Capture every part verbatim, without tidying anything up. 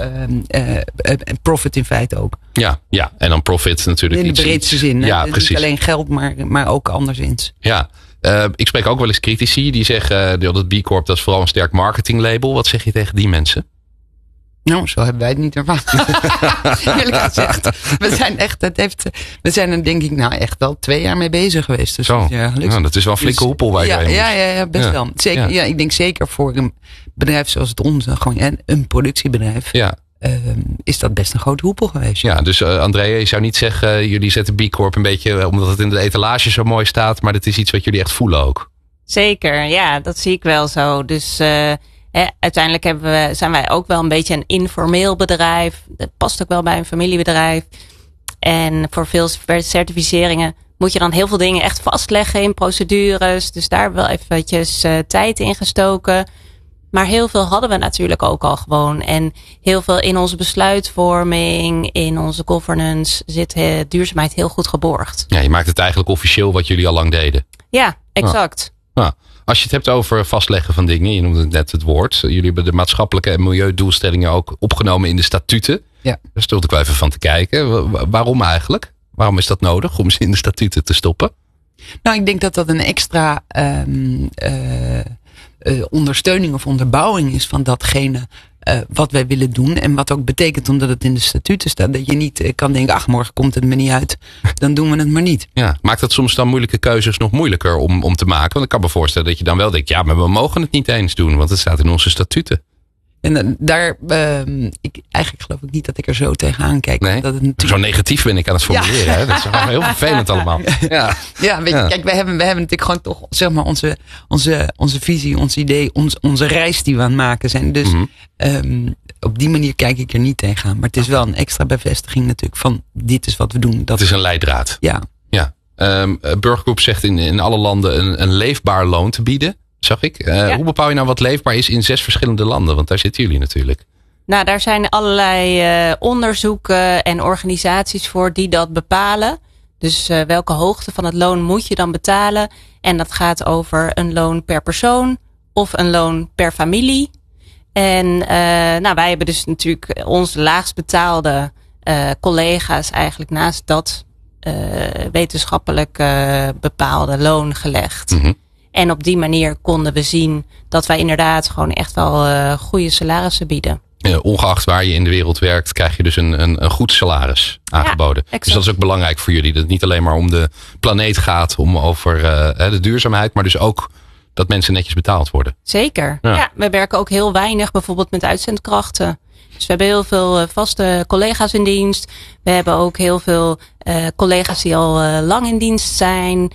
uh, uh, profit in feite ook. Ja, ja, en dan profit natuurlijk. In de iets, breedste iets, zin. Ja, dus precies. niet alleen geld, maar, maar ook anderszins. Ja, uh, ik spreek ook wel eens critici die zeggen dat het B Corp dat is vooral een sterk marketinglabel. Wat zeg je tegen die mensen? Nou, zo hebben wij het niet ervaren. Eerlijk gezegd. We zijn echt, het heeft, we zijn er denk ik nou echt wel twee jaar mee bezig geweest. Dus zo, ja, nou, dat is wel een flinke dus, hoepel waar je ja, heen ja, moet. ja, ja, best ja. wel. Zeker, ja. Ja. ja, ik denk zeker voor een bedrijf zoals het onze, gewoon een, een productiebedrijf. Ja. Uh, is dat best een grote hoepel geweest. Ja, dus uh, Andrea, je zou niet zeggen, uh, jullie zetten B Corp een beetje, uh, omdat het in de etalage zo mooi staat, maar dat is iets wat jullie echt voelen ook. Zeker, ja, dat zie ik wel zo. Dus uh, hè, uiteindelijk hebben we, zijn wij ook wel een beetje een informeel bedrijf. Dat past ook wel bij een familiebedrijf. En voor veel certificeringen moet je dan heel veel dingen echt vastleggen in procedures. Dus daar hebben we wel eventjes uh, tijd in gestoken. Maar heel veel hadden we natuurlijk ook al gewoon. En heel veel in onze besluitvorming, in onze governance zit uh, duurzaamheid heel goed geborgd. Ja, je maakt het eigenlijk officieel wat jullie al lang deden. Ja, exact. Ah. Ah. Als je het hebt over vastleggen van dingen, je noemde het net het woord. Jullie hebben de maatschappelijke en milieudoelstellingen ook opgenomen in de statuten. Ja. Daar stond ik wel even van te kijken. Waarom eigenlijk? Waarom is dat nodig om ze in de statuten te stoppen? Nou, ik denk dat dat een extra um, uh, uh, ondersteuning of onderbouwing is van datgene uh, wat wij willen doen. En wat ook betekent, omdat het in de statuten staat, dat je niet uh, kan denken, ach, morgen komt het me niet uit. Dan doen we het maar niet. Ja, maakt dat soms dan moeilijke keuzes nog moeilijker om, om te maken? Want ik kan me voorstellen dat je dan wel denkt, ja, maar we mogen het niet eens doen, want het staat in onze statuten. En daar, uh, ik, eigenlijk geloof ik niet dat ik er zo tegenaan kijk. Nee, dat het natuurlijk... zo negatief ben ik aan het formuleren. Ja. Hè? Dat is gewoon heel vervelend allemaal. Ja, ja, weet je, ja. Kijk, we hebben, we hebben natuurlijk gewoon toch, zeg maar, onze, onze, onze visie, ons idee, ons, onze reis die we aan het maken zijn. Dus mm-hmm. um, op die manier kijk ik er niet tegenaan. Maar het is wel een extra bevestiging natuurlijk van dit is wat we doen. Dat het is een leidraad. Ja. ja. Um, Burgergroep zegt in, in alle landen een, een leefbaar loon te bieden. Zag ik. Uh, ja. Hoe bepaal je nou wat leefbaar is in zes verschillende landen? Want daar zitten jullie natuurlijk. Nou, daar zijn allerlei uh, onderzoeken en organisaties voor die dat bepalen. Dus uh, welke hoogte van het loon moet je dan betalen? En dat gaat over een loon per persoon of een loon per familie. En uh, nou, wij hebben dus natuurlijk onze laagst betaalde uh, collega's eigenlijk naast dat uh, wetenschappelijk uh, bepaalde loon gelegd. Mm-hmm. En op die manier konden we zien dat wij inderdaad gewoon echt wel uh, goede salarissen bieden. Ja, ongeacht waar je in de wereld werkt, krijg je dus een, een, een goed salaris aangeboden. Ja, dus dat is ook belangrijk voor jullie. Dat het niet alleen maar om de planeet gaat, om over uh, de duurzaamheid, maar dus ook dat mensen netjes betaald worden. Zeker. Ja. ja, we werken ook heel weinig bijvoorbeeld met uitzendkrachten. Dus we hebben heel veel vaste collega's in dienst. We hebben ook heel veel uh, collega's die al uh, lang in dienst zijn.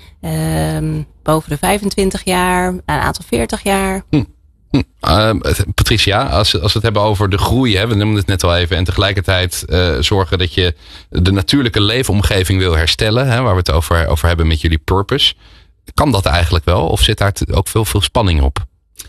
Uh, boven de vijfentwintig jaar, een aantal veertig jaar. Hm. Hm. Uh, Patricia, als, als we het hebben over de groei, hè, we noemden het net al even, en tegelijkertijd uh, zorgen dat je de natuurlijke leefomgeving wil herstellen, hè, waar we het over, over hebben met jullie purpose. Kan dat eigenlijk wel? Of zit daar ook veel, veel spanning op?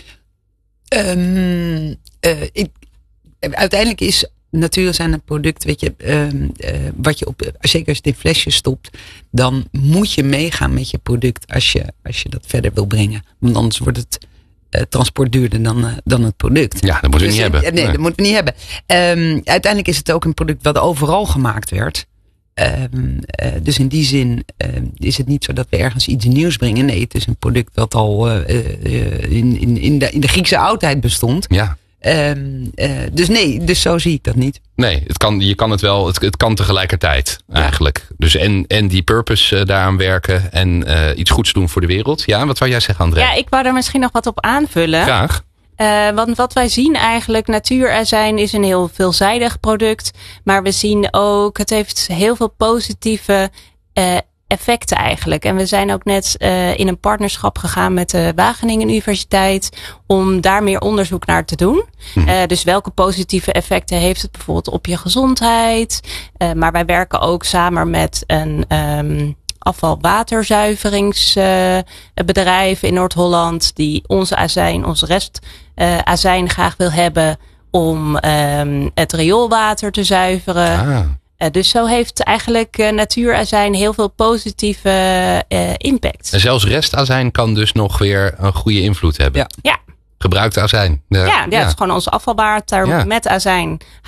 Um, uh, ik, uiteindelijk is natuur zijn een product, weet je, uh, uh, wat je op, zeker als je het in flesjes stopt, dan moet je meegaan met je product als je, als je dat verder wil brengen. Want anders wordt het uh, transport duurder dan, uh, dan het product. Ja, dat moeten we dus, niet uh, hebben. Nee, nee, dat moeten we niet hebben. Um, uiteindelijk is het ook een product wat overal gemaakt werd. Um, uh, dus in die zin uh, is het niet zo dat we ergens iets nieuws brengen. Nee, het is een product dat al uh, uh, in, in, in, de, in de Griekse oudheid bestond. Ja. Um, uh, dus nee, dus zo zie ik dat niet. Nee, het kan, je kan het wel, het, het kan tegelijkertijd eigenlijk. Ja. Dus en, en die purpose uh, daaraan werken en uh, iets goeds doen voor de wereld. Ja, wat wou jij zeggen, André? Ja, ik wou er misschien nog wat op aanvullen. Graag. Uh, want wat wij zien eigenlijk, natuurazijn is een heel veelzijdig product. Maar we zien ook, het heeft heel veel positieve uh, effecten eigenlijk. En we zijn ook net uh, in een partnerschap gegaan met de Wageningen Universiteit om daar meer onderzoek naar te doen. Mm-hmm. Uh, dus welke positieve effecten heeft het bijvoorbeeld op je gezondheid? Uh, maar wij werken ook samen met een um, afvalwaterzuiveringsbedrijf uh, in Noord-Holland die onze azijn, onze rest uh, azijn graag wil hebben om um, het rioolwater te zuiveren. Ah. Uh, dus zo heeft eigenlijk uh, natuurazijn heel veel positieve uh, impact. En zelfs restazijn kan dus nog weer een goede invloed hebben. Ja. ja. Gebruikte azijn. Ja, ja, ja, het is gewoon ons afvalwater ja. met azijn.